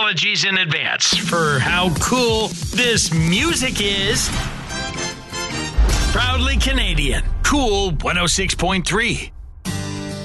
apologies in advance for how cool this music is. Proudly Canadian. Cool 106.3.